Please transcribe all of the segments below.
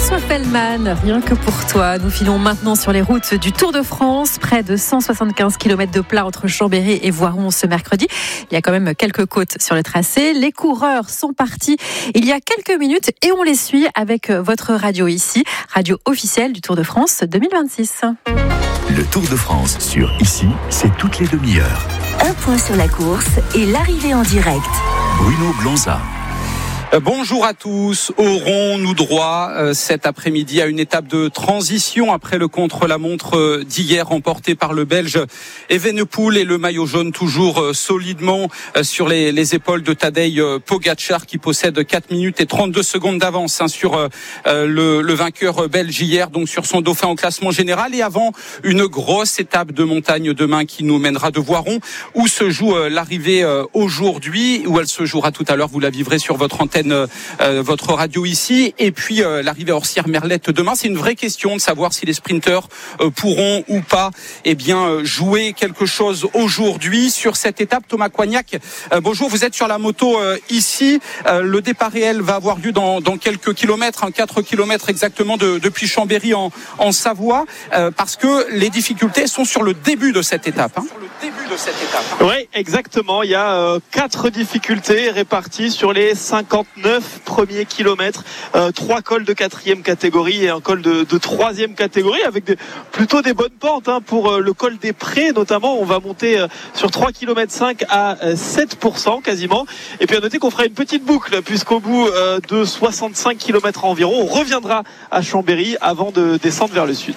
François Fellman, rien que pour toi. Nous filons maintenant sur les routes du Tour de France. Près de 175 km de plat entre Chambéry et Voiron ce mercredi. Il y a quand même quelques côtes sur le tracé. Les coureurs sont partis il y a quelques minutes et on les suit avec votre radio ici, radio officielle du Tour de France 2026. Le Tour de France sur Ici, c'est toutes les demi-heures. Un point sur la course et l'arrivée en direct. Bruno Blanza. Bonjour à tous. Aurons-nous droit cet après-midi à une étape de transition après le contre-la-montre d'hier remporté par le Belge Evenepoel et le maillot jaune toujours solidement sur les épaules de Tadej Pogačar qui possède 4 minutes et 32 secondes d'avance sur le vainqueur belge hier, donc sur son dauphin au classement général, et avant une grosse étape de montagne demain qui nous mènera de Voiron où se joue l'arrivée aujourd'hui, où elle se jouera tout à l'heure, vous la vivrez sur votre antenne, votre radio ici, et puis l'arrivée à Orsières-Merlette demain. C'est une vraie question de savoir si les sprinteurs pourront ou pas jouer quelque chose aujourd'hui sur cette étape. Thomas Coignac, bonjour, vous êtes sur la moto ici. Le départ réel va avoir lieu dans quelques kilomètres, 4 kilomètres exactement depuis Chambéry en Savoie, parce que les difficultés sont sur le début de cette étape. Oui, exactement. Il y a 4 difficultés réparties sur les 59 premiers kilomètres. 3 cols de 4e catégorie et un col de 3e catégorie avec plutôt des bonnes pentes pour le col des Prés notamment. On va monter sur 3 km 5 à 7% quasiment. Et puis à noter qu'on fera une petite boucle puisqu'au bout de 65 km environ, on reviendra à Chambéry avant de descendre vers le sud.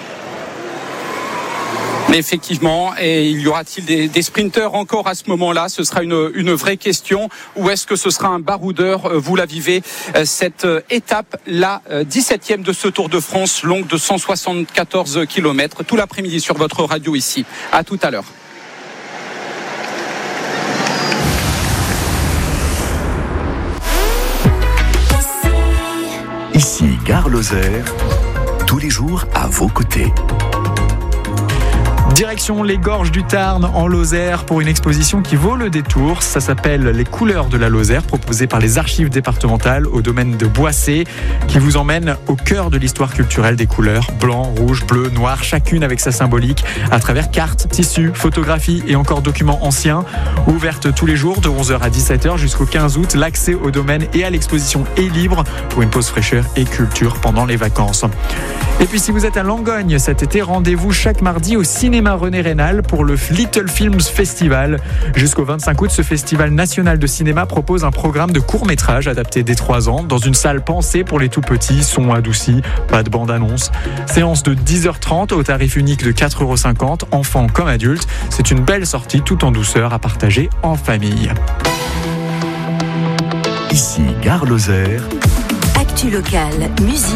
Mais effectivement, et il y aura-t-il des sprinteurs encore à ce moment-là? Ce sera une vraie question. Ou est-ce que ce sera un baroudeur? Vous la vivez, cette étape, la 17e de ce Tour de France, longue de 174 km, tout l'après-midi sur votre radio ici. À tout à l'heure. Ici, Gare Lozère, tous les jours à vos côtés. Direction les gorges du Tarn en Lozère pour une exposition qui vaut le détour. Ça s'appelle Les couleurs de la Lozère, proposée par les archives départementales au domaine de Boissé, qui vous emmène au cœur de l'histoire culturelle des couleurs blanc, rouge, bleu, noir, chacune avec sa symbolique, à travers cartes, tissus, photographies et encore documents anciens. Ouverte tous les jours de 11h à 17h jusqu'au 15 août, l'accès au domaine et à l'exposition est libre pour une pause fraîcheur et culture pendant les vacances. Et puis si vous êtes à Langogne cet été, rendez-vous chaque mardi au cinéma René Rénal pour le Little Films Festival. Jusqu'au 25 août, ce festival national de cinéma propose un programme de courts-métrages adaptés dès 3 ans dans une salle pensée pour les tout petits, son adouci, pas de bande-annonce. Séance de 10h30 au tarif unique de 4,50€, enfants comme adultes. C'est une belle sortie tout en douceur à partager en famille. Ici, Gare Lozère. Actu locale, musique.